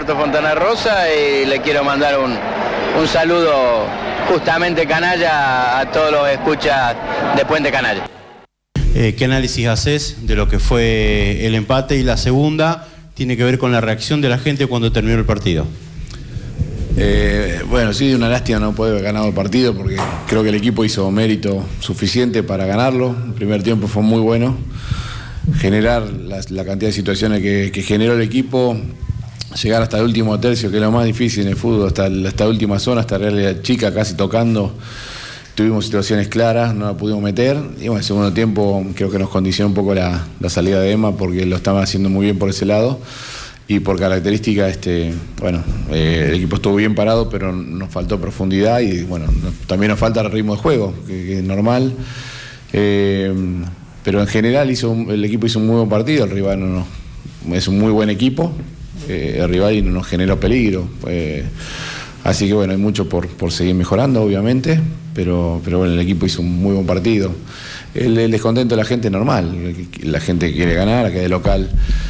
Alberto Fontana Rosa y le quiero mandar un saludo justamente canalla a todos los escuchas de Puente Canalla. ¿Qué análisis haces de lo que fue el empate? Y la segunda tiene que ver con la reacción de la gente cuando terminó el partido. Bueno, sí, una lástima no poder haber ganado el partido porque creo que el equipo hizo mérito suficiente para ganarlo. El primer tiempo fue muy bueno. Generar la cantidad de situaciones que generó el equipo, llegar hasta el último tercio, que es lo más difícil en el fútbol, hasta la última zona, hasta realidad chica, casi tocando. Tuvimos situaciones claras, no la pudimos meter. Y bueno, el segundo tiempo creo que nos condicionó un poco la salida de Emma porque lo estaban haciendo muy bien por ese lado. Y por característica, el equipo estuvo bien parado, pero nos faltó profundidad y bueno, también nos falta el ritmo de juego, que es normal. Pero en general el equipo hizo un muy buen partido, el rival es un muy buen equipo, el rival no nos generó peligro. Así que bueno, hay mucho por seguir mejorando, obviamente, pero bueno, el equipo hizo un muy buen partido. El descontento de la gente es normal, la gente quiere ganar, acá de local.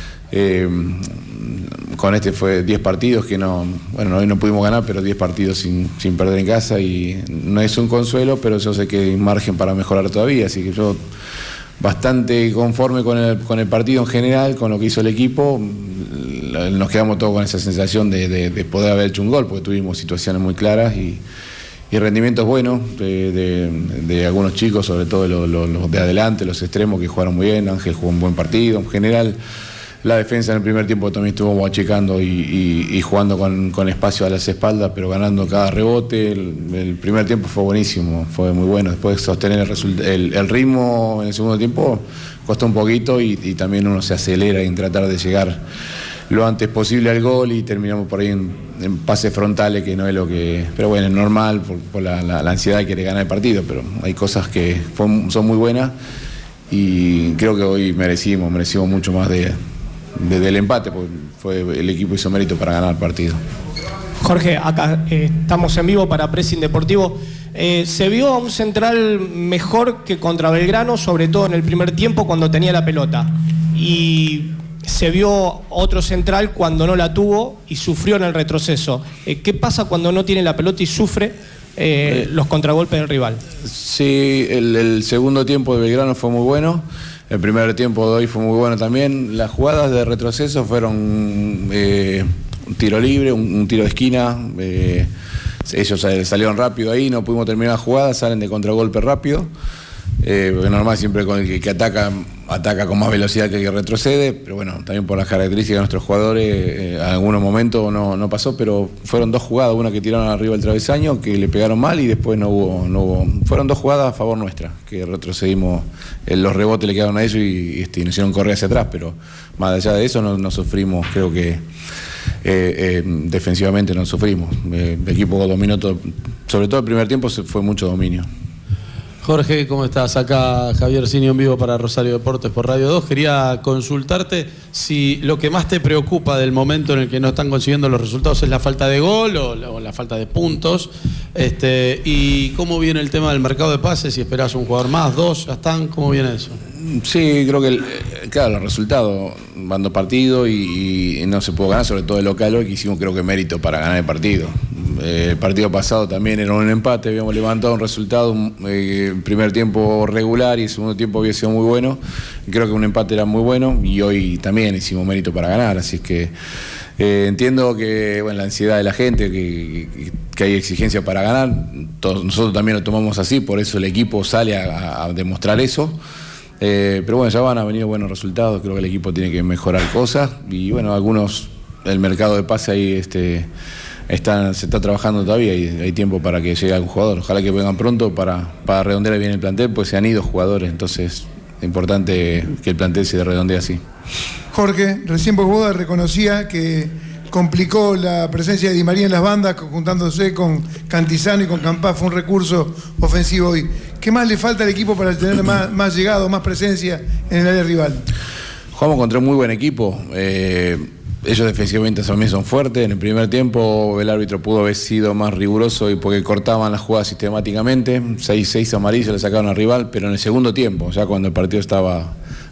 Con fue 10 partidos que hoy no pudimos ganar, pero 10 partidos sin perder en casa y no es un consuelo, pero yo sé que hay margen para mejorar todavía, así que yo bastante conforme con el partido en general, con lo que hizo el equipo. Nos quedamos todos con esa sensación de poder haber hecho un gol, porque tuvimos situaciones muy claras y rendimientos buenos de algunos chicos, sobre todo los de adelante, los extremos que jugaron muy bien. Ángel jugó un buen partido, en general. La defensa en el primer tiempo también estuvo achicando y jugando con espacio a las espaldas, pero ganando cada rebote. El primer tiempo fue buenísimo, fue muy bueno. Después sostener el ritmo en el segundo tiempo costó un poquito y también uno se acelera en tratar de llegar lo antes posible al gol y terminamos por ahí en pases frontales, que no es lo que... Pero bueno, es normal por la ansiedad de querer ganar el partido, pero hay cosas que son muy buenas y creo que hoy merecimos mucho más del empate, porque el equipo hizo mérito para ganar el partido. Jorge, acá estamos en vivo para Pressing Deportivo. Se vio a un central mejor que contra Belgrano, sobre todo en el primer tiempo cuando tenía la pelota. Y se vio otro central cuando no la tuvo y sufrió en el retroceso. ¿Qué pasa cuando no tiene la pelota y sufre los contragolpes del rival? Sí, el segundo tiempo de Belgrano fue muy bueno. El primer tiempo de hoy fue muy bueno también. Las jugadas de retroceso fueron un tiro libre, un tiro de esquina. Ellos salieron rápido ahí, no pudimos terminar la jugada, salen de contragolpe rápido. Porque normal siempre con el que ataca con más velocidad que el que retrocede, pero bueno, también por las características de nuestros jugadores, en algunos momentos no pasó, pero fueron dos jugadas, una que tiraron arriba el travesaño, que le pegaron mal y después no hubo. Fueron dos jugadas a favor nuestra, que retrocedimos, los rebotes le quedaron a ellos y nos hicieron correr hacia atrás, pero más allá de eso no sufrimos, creo que defensivamente no sufrimos. El equipo dominó todo, sobre todo el primer tiempo fue mucho dominio. Jorge, ¿cómo estás? Acá Javier Sinio en vivo para Rosario Deportes por Radio 2. Quería consultarte si lo que más te preocupa del momento en el que no están consiguiendo los resultados es la falta de gol o la falta de puntos. Y cómo viene el tema del mercado de pases, si esperás un jugador más, dos, ya están, ¿cómo viene eso? Sí, creo que los resultados van dos partidos y no se pudo ganar, sobre todo el local hoy, que hicimos creo que mérito para ganar el partido. El partido pasado también era un empate, habíamos levantado un resultado, el primer tiempo regular y el segundo tiempo había sido muy bueno. Creo que un empate era muy bueno y hoy también hicimos mérito para ganar, así que entiendo que la ansiedad de la gente, que hay exigencia para ganar, nosotros también lo tomamos así, por eso el equipo sale a demostrar eso. Pero bueno, ya van a venir buenos resultados, creo que el equipo tiene que mejorar cosas y algunos, el mercado de pase ahí se está trabajando todavía y hay tiempo para que llegue algún jugador. Ojalá que vengan pronto para redondear bien el plantel, pues se han ido jugadores, entonces es importante que el plantel se redondee así. Jorge, recién Boboda reconocía que complicó la presencia de Di María en las bandas, juntándose con Cantizano y con Campá, fue un recurso ofensivo hoy. ¿Qué más le falta al equipo para tener más llegado, más presencia en el área rival? Jugamos contra un muy buen equipo. Ellos defensivamente también son fuertes. En el primer tiempo el árbitro pudo haber sido más riguroso y porque cortaban las jugadas sistemáticamente. 6 amarillos le sacaron al rival, pero en el segundo tiempo, ya cuando el partido estaba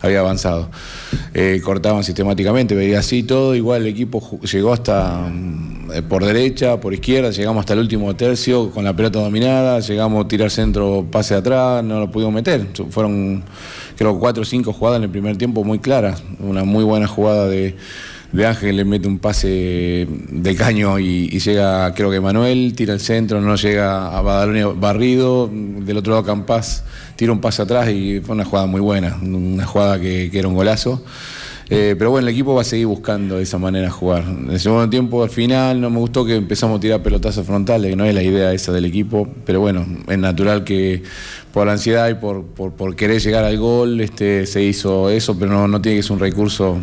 había avanzado. Cortaban sistemáticamente, veía así todo, igual el equipo llegó hasta por derecha, por izquierda, llegamos hasta el último tercio con la pelota dominada, llegamos a tirar centro, pase atrás, no lo pudimos meter. Fueron creo 4 o 5 jugadas en el primer tiempo muy claras, una muy buena jugada de Ángel, le mete un pase de caño y llega, creo que Manuel, tira el centro, no llega a Badaloni barrido, del otro lado Campás tira un pase atrás y fue una jugada muy buena, una jugada que era un golazo. Pero bueno, el equipo va a seguir buscando de esa manera jugar. En el segundo tiempo, al final, no me gustó que empezamos a tirar pelotazos frontales, que no es la idea esa del equipo, pero bueno, es natural que por la ansiedad y por querer llegar al gol se hizo eso, pero no tiene que ser un recurso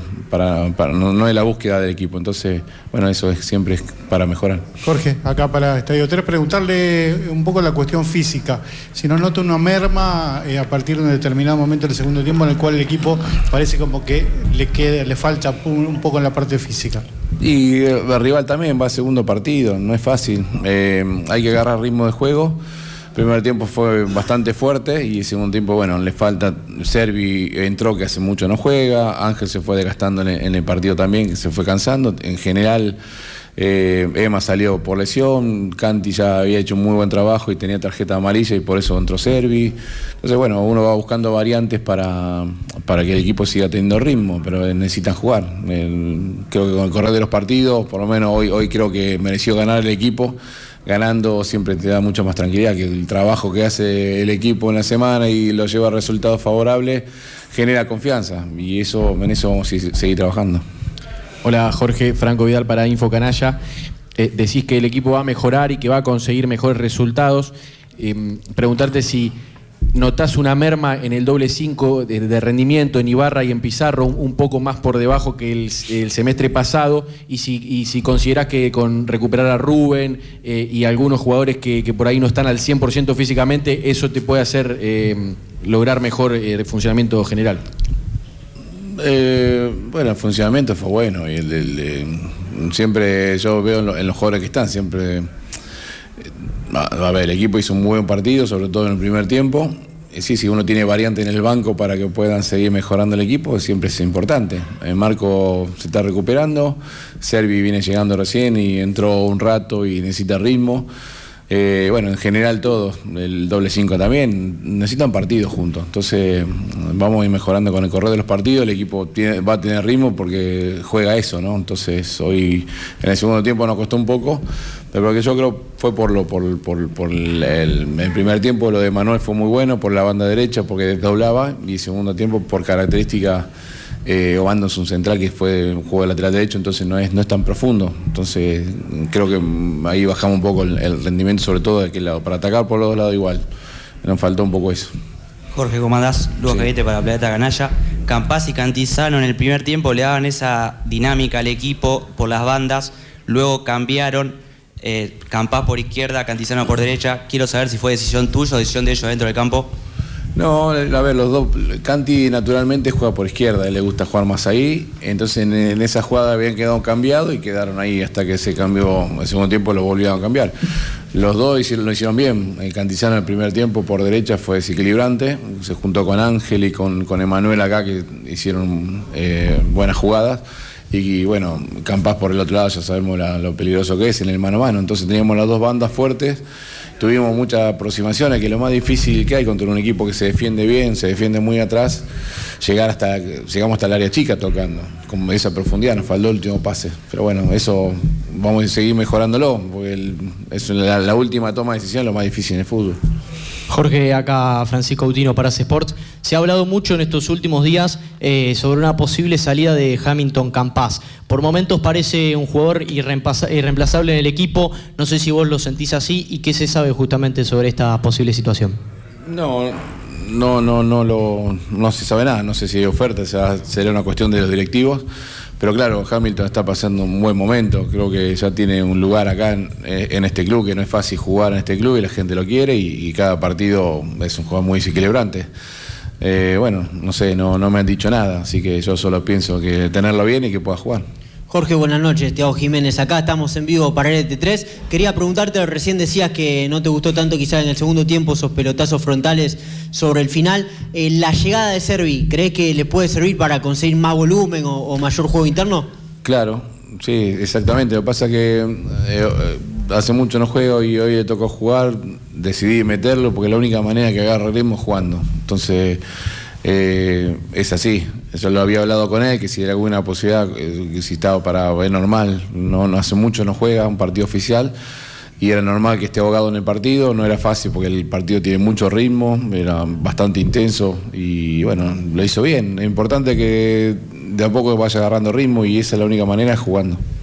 no es la búsqueda del equipo. Entonces, bueno, eso siempre es para mejorar. Jorge, acá para Estadio 3, preguntarle un poco la cuestión física. Si no nota una merma a partir de un determinado momento del segundo tiempo en el cual el equipo parece como que le falta un poco en la parte física. Y el rival también va a segundo partido, no es fácil. Hay que agarrar ritmo de juego. El primer tiempo fue bastante fuerte y el segundo tiempo, bueno, le falta. Servi entró, que hace mucho no juega. Ángel se fue desgastando en el partido también, que se fue cansando. En general, Emma salió por lesión. Canti ya había hecho un muy buen trabajo y tenía tarjeta amarilla y por eso entró Servi. Entonces, bueno, uno va buscando variantes para que el equipo siga teniendo ritmo, pero necesitan jugar. Creo que con el correr de los partidos, por lo menos hoy creo que mereció ganar el equipo. Ganando siempre te da mucha más tranquilidad, que el trabajo que hace el equipo en la semana y lo lleva a resultados favorables genera confianza y en eso vamos a seguir trabajando. Hola Jorge, Franco Vidal para Info Canalla. Decís que el equipo va a mejorar y que va a conseguir mejores resultados. Preguntarte si notás una merma en el doble 5 de rendimiento en Ibarra y en Pizarro, un poco más por debajo que el semestre pasado, y si considerás que con recuperar a Rubén y algunos jugadores que por ahí no están al 100% físicamente, eso te puede hacer lograr mejor funcionamiento general. Bueno, el funcionamiento fue bueno y siempre yo veo en los jugadores que están, siempre. A ver, el equipo hizo un muy buen partido, sobre todo en el primer tiempo. Sí, si uno tiene variante en el banco para que puedan seguir mejorando el equipo, siempre es importante. Marco se está recuperando, Servi viene llegando recién y entró un rato y necesita ritmo. Bueno, en general todos, el doble 5 también, necesitan partidos juntos. Entonces vamos a ir mejorando con el correr de los partidos, el equipo va a tener ritmo porque juega eso, ¿no? Entonces hoy en el segundo tiempo nos costó un poco, pero porque yo creo fue por el primer tiempo lo de Manuel fue muy bueno, por la banda derecha, porque desdoblaba, y el segundo tiempo por característica. Obando es un central que jugó de lateral derecho, entonces no es tan profundo. Entonces creo que ahí bajamos un poco el rendimiento, sobre todo de aquel lado. Para atacar por los dos lados igual. Nos faltó un poco eso. Jorge, ¿cómo andás? Luego Cavite para Planeta Canalla. Campás y Cantizano en el primer tiempo le daban esa dinámica al equipo por las bandas. Luego cambiaron. Campás por izquierda, Cantizano por derecha. Quiero saber si fue decisión tuya o decisión de ellos dentro del campo. No, a ver, los dos. Canti naturalmente juega por izquierda, a él le gusta jugar más ahí. Entonces en esa jugada habían quedado cambiados y quedaron ahí hasta que se cambió. El segundo tiempo lo volvieron a cambiar. Los dos lo hicieron bien. El Cantizano en el primer tiempo por derecha fue desequilibrante. Se juntó con Ángel y con Emanuel acá, que hicieron buenas jugadas. Y bueno, Campás por el otro lado, ya sabemos lo peligroso que es en el mano a mano. Entonces teníamos las dos bandas fuertes. Tuvimos muchas aproximaciones, que lo más difícil que hay contra un equipo que se defiende bien, se defiende muy atrás, llegamos hasta el área chica tocando, con esa profundidad, nos faltó el último pase. Pero bueno, eso vamos a seguir mejorándolo, porque la última toma de decisión es lo más difícil en el fútbol. Jorge, acá Francisco Autino para C-Sports. Se ha hablado mucho en estos últimos días sobre una posible salida de Hamilton Campás. Por momentos parece un jugador irreemplazable en el equipo. No sé si vos lo sentís así y qué se sabe justamente sobre esta posible situación. No se sabe nada. No sé si hay oferta, será una cuestión de los directivos. Pero claro, Hamilton está pasando un buen momento, creo que ya tiene un lugar acá en este club, que no es fácil jugar en este club y la gente lo quiere y cada partido es un jugador muy desequilibrante. Bueno, no sé, no me han dicho nada, así que yo solo pienso que tenerlo bien y que pueda jugar. Jorge, buenas noches. Thiago Jiménez, acá estamos en vivo para LT3. Quería preguntarte, recién decías que no te gustó tanto quizás en el segundo tiempo esos pelotazos frontales sobre el final. La llegada de Servi, ¿crees que le puede servir para conseguir más volumen o mayor juego interno? Claro, sí, exactamente. Lo que pasa es que hace mucho no juego y hoy le tocó jugar, decidí meterlo porque es la única manera que agarre ritmo jugando. Entonces, es así. Yo lo había hablado con él, que si era alguna posibilidad, que si estaba para ver normal, no hace mucho no juega un partido oficial y era normal que esté ahogado en el partido, no era fácil porque el partido tiene mucho ritmo, era bastante intenso y bueno, lo hizo bien. Es importante que de a poco vaya agarrando ritmo y esa es la única manera, jugando.